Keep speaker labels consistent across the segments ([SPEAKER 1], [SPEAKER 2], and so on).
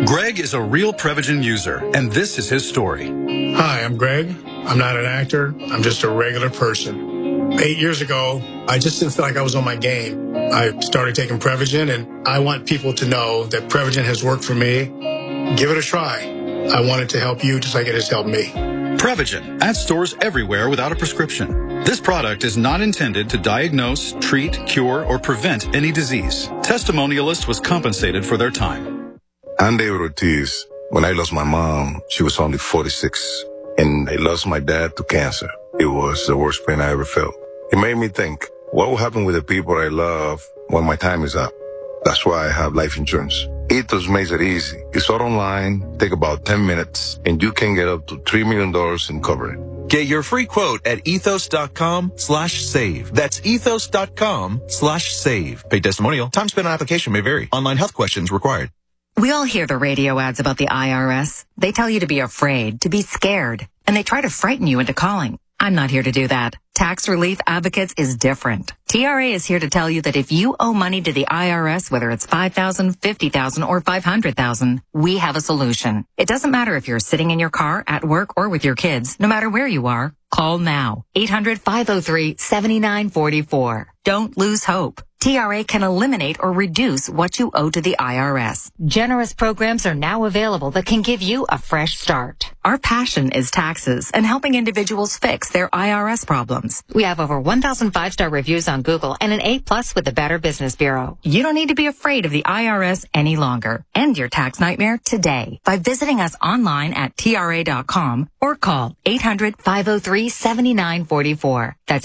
[SPEAKER 1] Greg is a real Prevagen user, and this is his story.
[SPEAKER 2] Hi, I'm Greg. I'm not an actor. I'm just a regular person. 8 years ago, I just didn't feel like I was on my game. I started taking Prevagen, and I want people to know that Prevagen has worked for me. Give it a try. I want it to help you just like it has helped me.
[SPEAKER 1] Prevagen, at stores everywhere without a prescription. This product is not intended to diagnose, treat, cure, or prevent any disease. Testimonialist was compensated for their time.
[SPEAKER 3] I'm David Ortiz. When I lost my mom, she was only 46. And I lost my dad to cancer. It was the worst pain I ever felt. It made me think, what will happen with the people I love when my time is up? That's why I have life insurance. Ethos makes it easy. It's all online, take about 10 minutes, and you can get up to $3 million in coverage.
[SPEAKER 4] Get your free quote at ethos.com/save. That's ethos.com/save. Paid testimonial. Time spent on application may vary. Online health questions required.
[SPEAKER 5] We all hear the radio ads about the IRS. They tell you to be afraid, to be scared, and they try to frighten you into calling. I'm not here to do that. Tax Relief Advocates is different. TRA is here to tell you that if you owe money to the IRS, whether it's $5,000, $50,000, or $500,000, we have a solution. It doesn't matter if you're sitting in your car, at work, or with your kids. No matter where you are, call now. 800-503-7944. Don't lose hope. TRA can eliminate or reduce what you owe to the IRS. Generous programs are now available that can give you a fresh start. Our passion is taxes and helping individuals fix their IRS problems. We have over 1,000 5-star reviews on Google and an A+ with the Better Business Bureau. You don't need to be afraid of the IRS any longer. End your tax nightmare today by visiting us online at TRA.com or call 800-503-7944. That's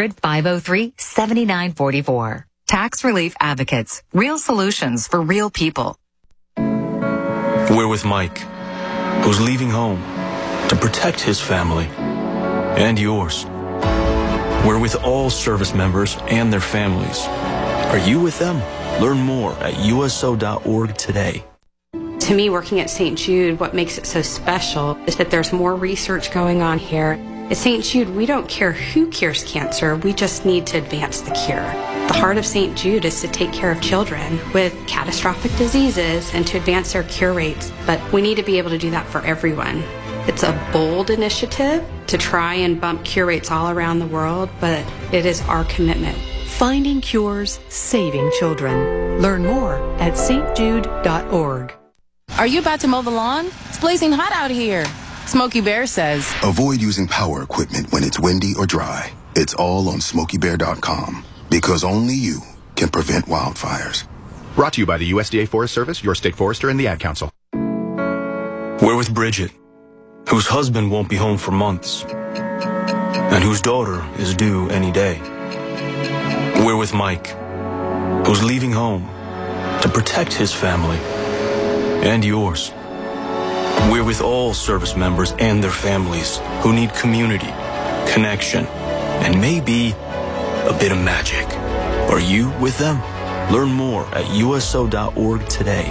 [SPEAKER 5] 800-503-7944. Tax Relief Advocates. Real solutions for real people.
[SPEAKER 6] We're with Mike, who's leaving home to protect his family and yours. We're with all service members and their families. Are you with them? Learn more at USO.org today.
[SPEAKER 7] To me, working at St. Jude, what makes it so special is that there's more research going on here. At St. Jude, we don't care who cures cancer, we just need to advance the cure. The heart of St. Jude is to take care of children with catastrophic diseases and to advance their cure rates, but we need to be able to do that for everyone. It's a bold initiative to try and bump cure rates all around the world, but it is our commitment.
[SPEAKER 8] Finding cures, saving children. Learn more at stjude.org.
[SPEAKER 9] Are you about to mow the lawn? It's blazing hot out here. Smokey Bear says,
[SPEAKER 10] avoid using power equipment when it's windy or dry. It's all on SmokeyBear.com. Because only you can prevent wildfires.
[SPEAKER 11] Brought to you by the USDA Forest Service, your state forester, and the Ad Council.
[SPEAKER 6] We're with Bridget, whose husband won't be home for months, and whose daughter is due any day. We're with Mike, who's leaving home to protect his family and yours. We're with all service members and their families who need community, connection, and maybe a bit of magic. Are you with them? Learn more at USO.org today.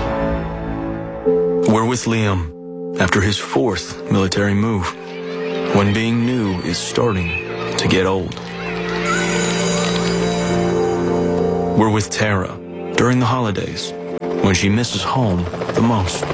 [SPEAKER 6] We're with Liam after his 4th military move, when being new is starting to get old. We're with Tara during the holidays, when she misses home the most.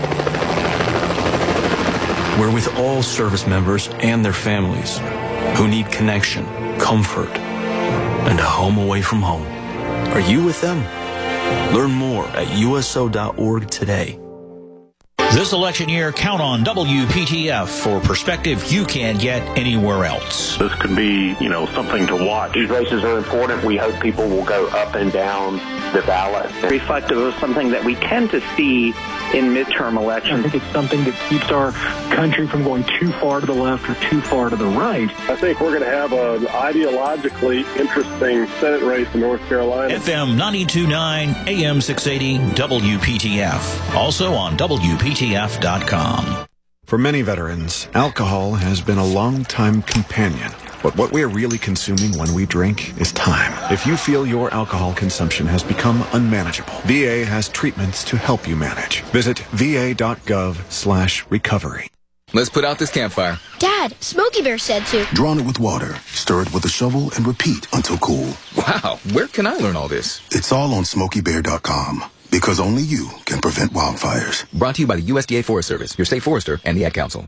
[SPEAKER 6] We're with all service members and their families who need connection, comfort, and a home away from home. Are you with them? Learn more at USO.org today.
[SPEAKER 12] This election year, count on WPTF for perspective you can't get anywhere else.
[SPEAKER 13] This could be, something to watch. These races are important. We hope people will go up and down the ballot.
[SPEAKER 14] Reflective of something that we tend to see in midterm elections.
[SPEAKER 15] I think it's something that keeps our country from going too far to the left or too far to the right.
[SPEAKER 16] I think we're going to have an ideologically interesting Senate race in North Carolina.
[SPEAKER 12] FM 92.9, AM 680, WPTF. Also on WPTF.com.
[SPEAKER 17] For many veterans, alcohol has been a long-time companion. But what we're really consuming when we drink is time. If you feel your alcohol consumption has become unmanageable, VA has treatments to help you manage. Visit va.gov/recovery.
[SPEAKER 18] Let's put out this campfire.
[SPEAKER 19] Dad, Smokey Bear said to.
[SPEAKER 10] Drawn it with water, stir it with a shovel, and repeat until cool.
[SPEAKER 18] Wow, where can I learn all this?
[SPEAKER 10] It's all on SmokeyBear.com. Because only you can prevent wildfires.
[SPEAKER 18] Brought to you by the USDA Forest Service, your state forester, and the Ad Council.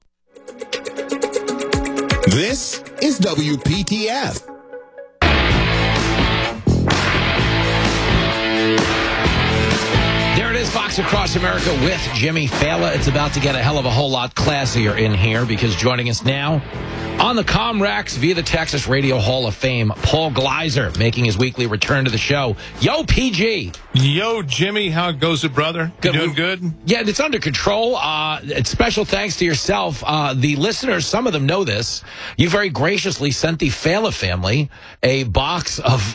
[SPEAKER 20] This is WPTF.
[SPEAKER 21] There it is, Fox Across America with Jimmy Fallon. It's about to get a hell of a whole lot classier in here because joining us now on the Comrex via the Texas Radio Hall of Fame, Paul Gleiser, making his weekly return to the show. Yo, PG.
[SPEAKER 22] Yo, Jimmy. How goes it, brother?
[SPEAKER 21] Good.
[SPEAKER 22] You doing good?
[SPEAKER 21] Yeah, it's under control. It's special thanks to yourself. The listeners, some of them know this. You very graciously sent the Fallon family a box of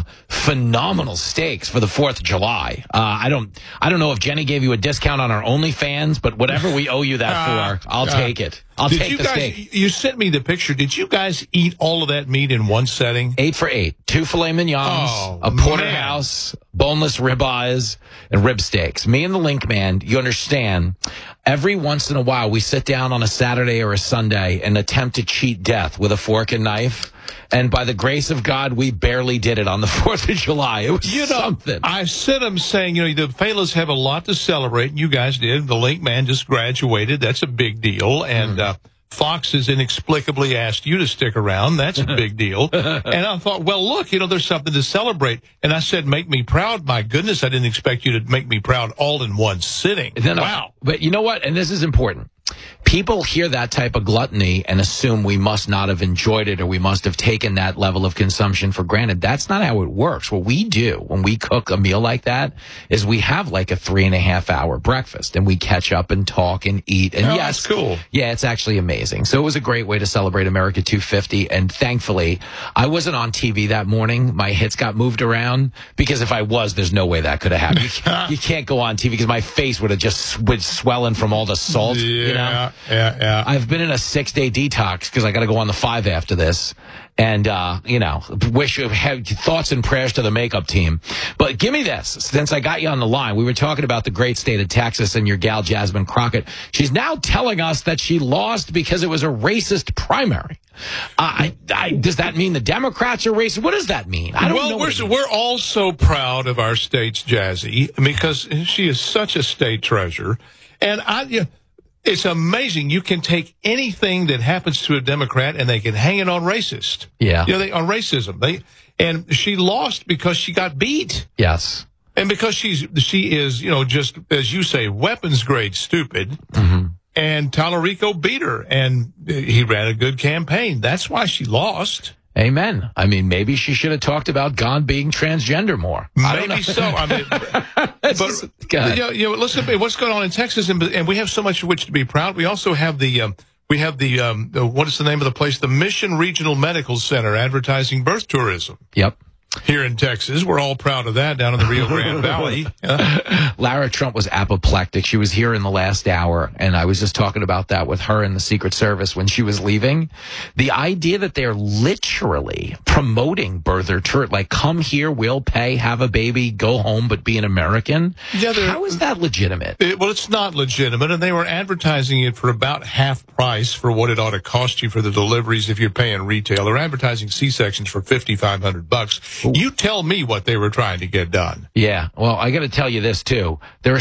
[SPEAKER 21] phenomenal steaks for the 4th of July. I don't know if Jenny gave you a discount on our OnlyFans, but whatever we owe you that for, I'll take it. I'll take the steak.
[SPEAKER 22] You sent me the picture. Did you guys eat all of that meat in one setting?
[SPEAKER 21] 8 for 8. 2 filet mignons, a porterhouse, boneless ribeyes, and rib steaks. Me and the Link Man, you understand, every once in a while we sit down on a Saturday or a Sunday and attempt to cheat death with a fork and knife. And by the grace of God, we barely did it on the 4th of July. It was something.
[SPEAKER 22] I said I'm saying, the Fallons have a lot to celebrate. You guys did. The Link Man just graduated. That's a big deal. And Fox has inexplicably asked you to stick around. That's a big deal. And I thought, well, look, there's something to celebrate. And I said, make me proud. My goodness, I didn't expect you to make me proud all in one sitting. Wow.
[SPEAKER 21] But you know what? And this is important. People hear that type of gluttony and assume we must not have enjoyed it or we must have taken that level of consumption for granted. That's not how it works. What we do when we cook a meal like that is we have like a 3.5 hour breakfast and we catch up and talk and eat. And yes,
[SPEAKER 22] that's cool.
[SPEAKER 21] Yeah, it's actually amazing. So it was a great way to celebrate America 250. And thankfully, I wasn't on TV that morning. My hits got moved around because if I was, there's no way that could have happened. You can't go on TV because my face would have just swelling from all the salt.
[SPEAKER 22] Yeah.
[SPEAKER 21] I've been in a 6-day detox because I got to go on the 5 after this. And, wish you had thoughts and prayers to the makeup team. But give me this. Since I got you on the line, we were talking about the great state of Texas and your gal, Jasmine Crockett. She's now telling us that she lost because it was a racist primary. Does that mean the Democrats are racist? What does that mean? I don't know.
[SPEAKER 22] We're all so proud of our state's Jazzy because she is such a state treasure. And it's amazing. You can take anything that happens to a Democrat and they can hang it on racist.
[SPEAKER 21] Yeah.
[SPEAKER 22] On racism. And she lost because she got beat.
[SPEAKER 21] Yes.
[SPEAKER 22] And because she is, just, as you say, weapons grade stupid.
[SPEAKER 21] Mm-hmm.
[SPEAKER 22] And Tallarico beat her. And he ran a good campaign. That's why she lost.
[SPEAKER 21] Amen. I mean, maybe she should have talked about Gone being transgender more.
[SPEAKER 22] Maybe so. I mean, but listen, what's going on in Texas, and we have so much of which to be proud. We also have what is the name of the place? The Mission Regional Medical Center advertising birth tourism.
[SPEAKER 21] Yep.
[SPEAKER 22] Here in Texas, we're all proud of that down in the Rio Grande Valley.
[SPEAKER 21] Lara Trump was apoplectic. She was here in the last hour, and I was just talking about that with her and the Secret Service when she was leaving. The idea that they're literally promoting birther tour, like come here, we'll pay, have a baby, go home, but be an American.
[SPEAKER 22] Yeah,
[SPEAKER 21] how is that legitimate?
[SPEAKER 22] It's not legitimate, and they were advertising it for about half price for what it ought to cost you for the deliveries if you're paying retail. They're advertising C-sections for $5,500. You tell me what they were trying to get done.
[SPEAKER 21] Yeah. Well, I got to tell you this, too. There are